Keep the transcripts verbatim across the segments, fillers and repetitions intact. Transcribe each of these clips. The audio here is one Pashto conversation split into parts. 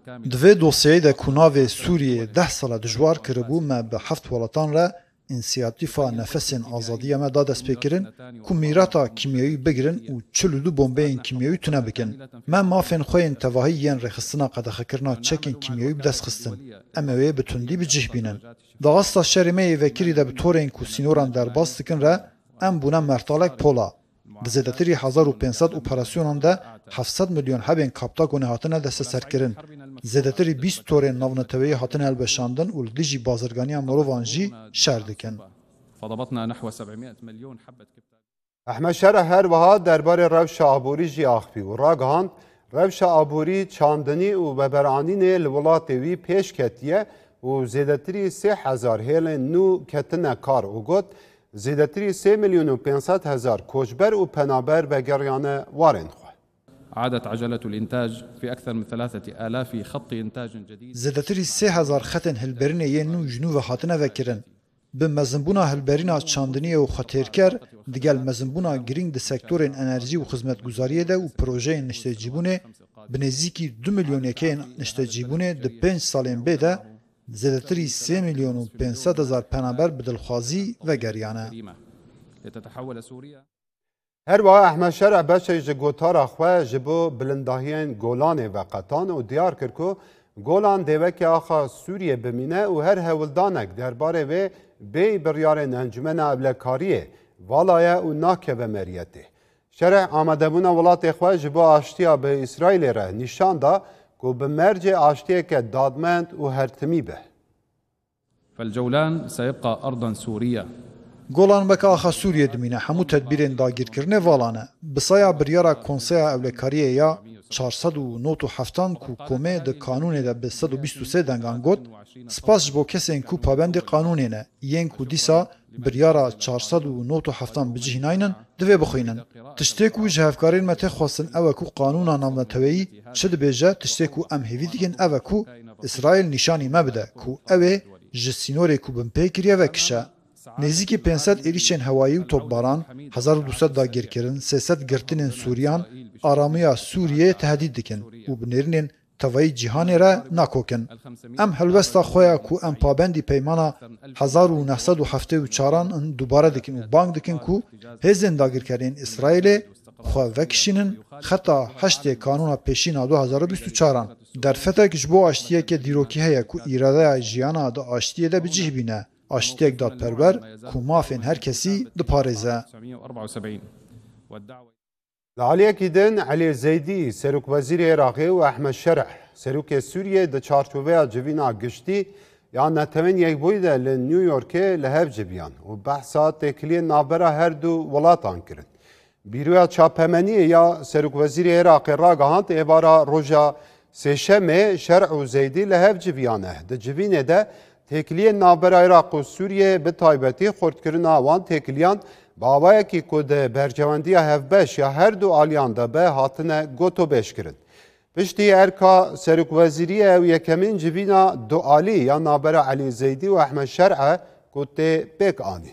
دوی دوسیه ده کناوی سوریه ده ساله دجوار کربو ما به هفت ولاتان را انسیاتیفا نفسین آزادی ما داد است بکرن که میراتا کیمیایی بگیرن و چلو دو بمبه کیمیایی تونه بکن. ما مافین خوین تواهی ین رخصتنا قدخ کرنا چکن کیمیایی بدست خستن. اموی بتوندی بجیح بینن. داغستا شرمه وکری ده بطورین که سینوران در باست کن را ام بونا مرتالک پولا. بزیدتری هزار و پانصد اپراسیونان ده هفتصد میلیون هبین کاپتاک و نهاتنه دست سر کرن. زیدتری بیست تورین ناونتوی هاتن البشاندن و لدیجی بازرگانی مروانجی شر دکن. فضبطنا نحو سبعمائة مليون حبة كبتاج. احمد شرح هر وها درباره روش عبوری جی آخفی و راگهاند روش عبوری چاندنی و ببرانین لولات وی پیش کتیه و زیدتری سه هزار هیل نو کتنه کار و گوت زیدتری سه میلیون و پانصد هزار کوچبر و پنابر بگریانه وارن خو. عادت عجلة الإنتاج في أكثر من ثلاثة آلاف خط إنتاج جديد. زیدتری سه هزار خطن هلبرین ینو جنوب هاتنه وکرن. به مزنبونا هلبرینا چاندنی و خطرکر دیگل مزنبونا گرینگ ده سکتورین انرژی و خدمتگزاری ده و پروژه نشتهجیبونه به نزدیکی دو میلیون یکین نشتهجیبونه ده پنج سالین بیده زیدتری سه میلیون و پانصد هزار پنابر بدلخوازی و گریانه. هر وها احمد شرع بشه جگوتارا خواه جبو بلنداهین گولان و قطان و دیار کرکو گولان دیوکی آخا سوریه بمینه و هر هولدانک درباره و بی بریار انجمن ابلکاریه والایه و ناکه و مریته. شرع آمده بونا ولات خواه جبو آشتیا به اسرائیل ره نشان دا که به مرج آشتیه که دادمند و هرتمی به. فالجولان سيبقى أرضا سورية. گولان بک آخا سوریه دمینه همو تدبیرین داگیر کرنه والانه. بسایا بریارا کنسیا ابلکاریه یا چهارصد و نود و هفت کو کومه د قانون ده به صد و بیست و سه دنگان گوت سپاس بو کسین کو پابند قانون نه ین کو دیسا بریارا چهارصد و نود و هفت بجهیناینن دوی بخوینن تشته کو جهفکارین مته خواستن او کو قانونا نامتوی شد بهجه تشته کو ام هوی دیگن او کو اسرائیل نشانی مبده کو او جسینور کو بم پیکریه وکشه نزدیکی پانصد ایریشن هوایی و توپباران هزار و دویست داگیر کردن سیصد گرتنین سوریان آرامیه سوریه تهدید دکن و بنرنین توایی جهان را ناکوکن. ام هلوستا خویا کو ام پابندی پیمانا هزار و نهصد و هفتاد و چهاران دوباره دکن و بانگ دکن کو هزین داگیر کردن اسرائیل خو وکشینن خطا هشت کانون پیشین دو هزار و بیست و چهار در فتک جبو آشتیه که دیروکی هیا کو ایراده جیانا دا آشتیه دا بجیه بینه. آشتیک داد پربر که مافین هر کسی دپارزه. لعلیه کدن علی زیدی سروک وزیر عراقی و احمد شرع سروک سوریه د چارچوبه جوینا گشتی یا نتمن یک بویده لنیویورک لهف جبیان و بحثات تکلیه نابرا هر دو ولاتان کرد. بیرویا چاپمنی یا سروک وزیر عراقی را گهاند ایوارا روژا سشمه شرع و زیدی لهف جبیانه. د جوینه ده تکلیه نابرا عراق و سوریه به تایبتی خورد کردن آوان تکلیان باوایی که کد برجواندی هفبش یا هر دو آلیان ده به هاتنه گوتو بش کرد. پشتی ارکا سرک وزیری و یکمین جوینا دو آلی یا نابرا علی زیدی و احمد شرعه کد بک آنین.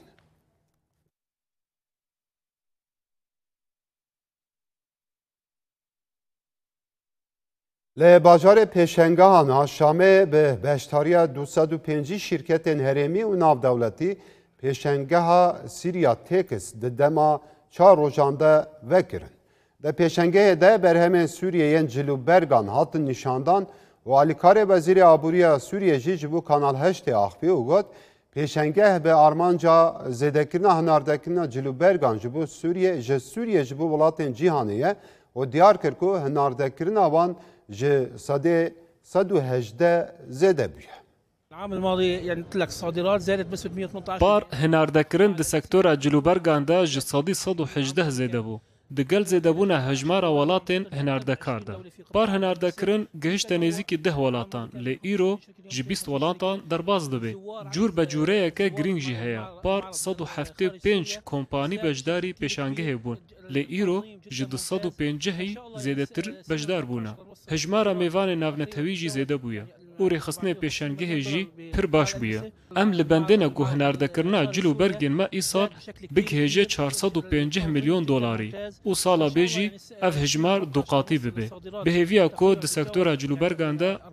لباجار پیشنگاهان شامه به بشتاری دویست و پنج شرکت هرمی و ناو دولتی پیشنگاه سیریا تکس دما چهار روزانده وکرن. در پیشنگاه ده برهم سوریه ین جلوبرگان هاتن نشاندان و علیکار وزیر عبوری سوریه جی جبو کانال هشت آخفی و گفت پیشنگاه به آرمانجا زدکرنا هناردکرنا جلوبرگان جبو سوریه ج سوریه جبو ولاتن جیهانیه و دیار کرکو هناردکرنا وان ج صد صد و هجده زده بیه. العام الماضي يعني قلت لك الصادرات زادت بس مئة وثمانية عشر. بار هناردكرن د سکتور جلوبرگاندا ج صدی صد و هجده زده بو. دگل زده بونا هجمارا ولاتن هناردکاردا. بار هناردکرن گهشت نزیکی ده ولاتان لی ایرو ج بیست ولاتان در باز دبی. جور بجوره که گرینگ جی هیا. بار صد و هفتاد و پنج کمپانی بجداری پیشانگه بون. لی ایرو ج دو صد و پنجاه زده تر بجدار بونا. هجمارا میوان ناونتوی جی زده بویا. او رخصنه پیشنگه جی پر باش بویه. ام لبندن گو هناردکرنا جلو برگن ما ای سال بگهجه چهارصد و پنجاه میلیون دلاری. او سالا بیجی اف هجمار دو قاطی ببه. به هیویا کود د سکتور جلو برگانده